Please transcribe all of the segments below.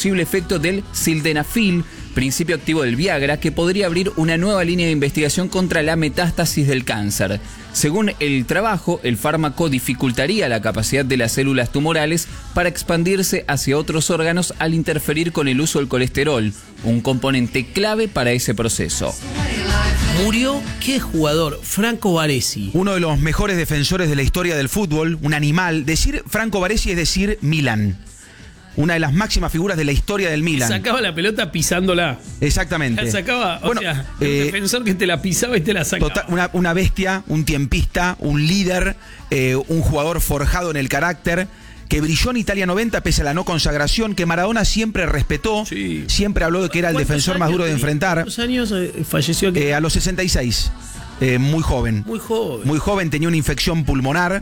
posible efecto del sildenafil, principio activo del Viagra, que podría abrir una nueva línea de investigación contra la metástasis del cáncer. Según el trabajo, el fármaco dificultaría la capacidad de las células tumorales para expandirse hacia otros órganos al interferir con el uso del colesterol, un componente clave para ese proceso. Murió, ¿qué jugador? Franco Baresi. Uno de los mejores defensores de la historia del fútbol, un animal. Decir Franco Baresi es decir Milan. Una de las máximas figuras de la historia del Milan. Sacaba la pelota pisándola. Exactamente. La sacaba, un defensor que te la pisaba y te la sacaba. Una bestia, un tiempista, un líder, un jugador forjado en el carácter, que brilló en Italia 90 pese a la no consagración, que Maradona siempre respetó, siempre habló de que era el defensor más duro de enfrentar. ¿Cuántos años falleció aquí? A los 66, muy joven. Muy joven. Muy joven, tenía una infección pulmonar.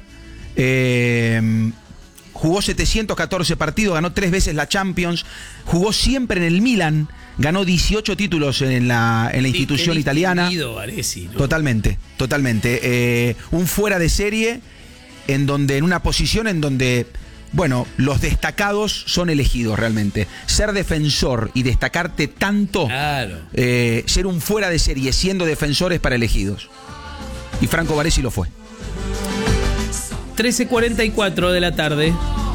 Jugó 714 partidos, ganó 3 veces la Champions, jugó siempre en el Milan, ganó 18 títulos en la institución italiana. Baresi, ¿no? Totalmente. Un fuera de serie, en una posición en donde, bueno, los destacados son elegidos realmente. Ser defensor y destacarte tanto, claro. Ser un fuera de serie siendo defensores para elegidos. Y Franco Baresi lo fue. 13:44 de la tarde.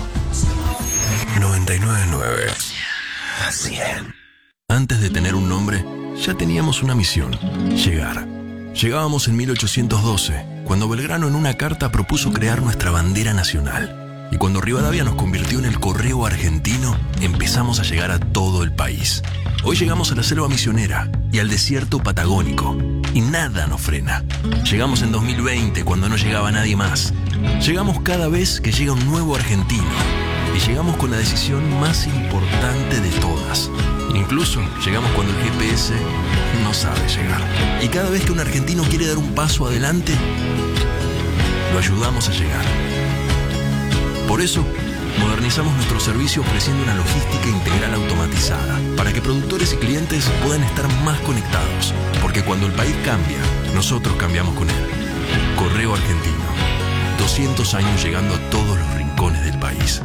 99.9 a 100. Antes de tener un nombre, ya teníamos una misión: llegar. Llegábamos en 1812, cuando Belgrano en una carta propuso crear nuestra bandera nacional. Y cuando Rivadavia nos convirtió en el correo argentino, empezamos a llegar a todo el país. Hoy llegamos a la selva misionera y al desierto patagónico. Y nada nos frena. Llegamos en 2020, cuando no llegaba nadie más. Llegamos cada vez que llega un nuevo argentino. Y llegamos con la decisión más importante de todas. Incluso llegamos cuando el GPS no sabe llegar. Y cada vez que un argentino quiere dar un paso adelante, lo ayudamos a llegar. Por eso, modernizamos nuestro servicio ofreciendo una logística integral automatizada para que productores y clientes puedan estar más conectados. Porque cuando el país cambia, nosotros cambiamos con él. Correo Argentino. 200 años llegando a todos los rincones del país.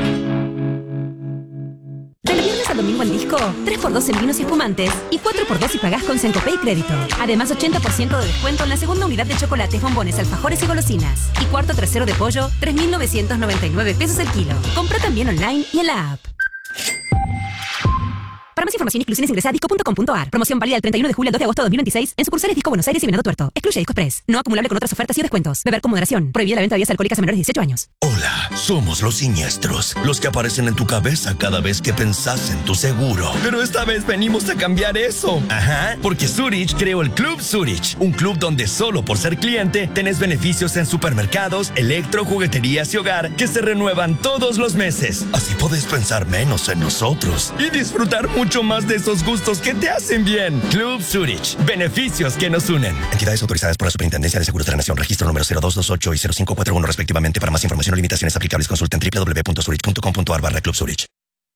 Del viernes al domingo en Disco, 3x2 en vinos y espumantes y 4x2 si pagás con Cencopé y crédito. Además, 80% de descuento en la segunda unidad de chocolates, bombones, alfajores y golosinas. Y cuarto trasero de pollo, 3.999 pesos el kilo. Compra también online y en la app. Para más información y exclusiones ingresa a disco.com.ar. Promoción válida del 31 de julio al 2 de agosto de 2026 en sucursales Disco Buenos Aires y Venado Tuerto. Excluye Disco Express. No acumulable con otras ofertas y descuentos. Beber con moderación. Prohibida la venta de bebidas alcohólicas a menores de 18 años. Hola, somos los siniestros, los que aparecen en tu cabeza cada vez que pensás en tu seguro. Pero esta vez venimos a cambiar eso. Ajá, porque Zurich creó el Club Zurich, un club donde solo por ser cliente tenés beneficios en supermercados, electro, jugueterías y hogar que se renuevan todos los meses. Así podés pensar menos en nosotros y disfrutar mucho más de esos gustos que te hacen bien. Club Zurich, beneficios que nos unen. Entidades autorizadas por la Superintendencia de Seguros de la Nación, registro número 0228 y 0541 respectivamente. Para más información o limitaciones aplicables, consulten www.zurich.com.ar/Club Zurich.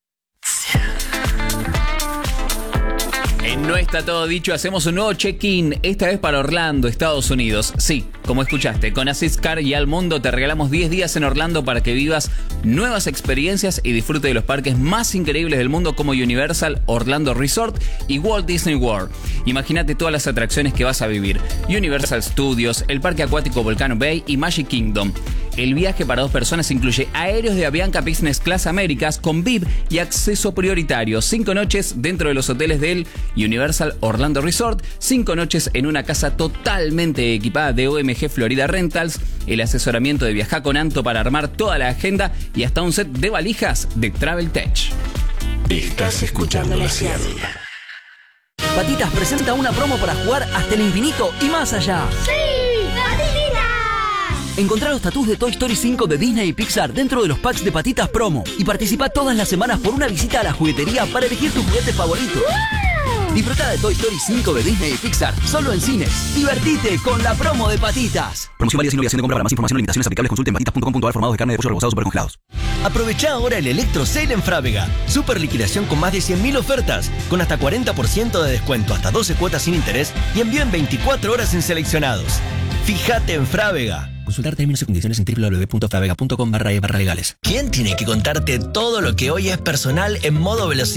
No está todo dicho, hacemos un nuevo check-in, esta vez para Orlando, Estados Unidos. Sí, como escuchaste, con Assist Car y Al Mundo te regalamos 10 días en Orlando para que vivas nuevas experiencias y disfrute de los parques más increíbles del mundo como Universal Orlando Resort y Walt Disney World. Imagínate todas las atracciones que vas a vivir: Universal Studios, el parque acuático Volcano Bay y Magic Kingdom. El viaje para 2 personas incluye aéreos de Avianca Business Class Américas con VIP y acceso prioritario. 5 noches dentro de los hoteles del Universal Orlando Resort, 5 noches en una casa totalmente equipada de OMG Florida Rentals, el asesoramiento de Viajar con Anto para armar toda la agenda y hasta un set de valijas de Travel Tech. Estás escuchando la 100. Patitas presenta una promo para jugar hasta el infinito y más allá. ¡Sí! ¡Patitas! Encontrá los tatús de Toy Story 5 de Disney y Pixar dentro de los packs de Patitas Promo y participa todas las semanas por una visita a la juguetería para elegir tu juguete favorito. ¡Wow! Disfruta de Toy Story 5 de Disney y Pixar solo en cines. Divertite con la promo de Patitas. Promoción válida sin obligación de compra. Para más información o limitaciones aplicables consulten patitas.com.ar. Formados de carne de pollo rebozados supercongelados. Aprovechá ahora el Electro Sale en Frávega. Super liquidación con más de 100.000 ofertas, con hasta 40% de descuento, hasta 12 cuotas sin interés y envío en 24 horas en seleccionados. Fíjate en Frávega. Consultar términos y condiciones en www.fravega.com/e/legales. ¿Quién tiene que contarte todo lo que hoy es personal en modo velocidad?